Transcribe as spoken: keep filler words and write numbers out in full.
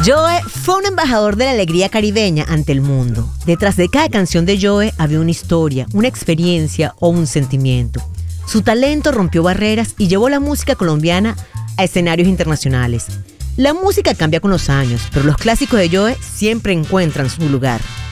Joe fue un embajador de la alegría caribeña ante el mundo. Detrás de cada canción de Joe había una historia, una experiencia o un sentimiento. Su talento rompió barreras y llevó la música colombiana a escenarios internacionales. La música cambia con los años, pero los clásicos de Joe siempre encuentran su lugar.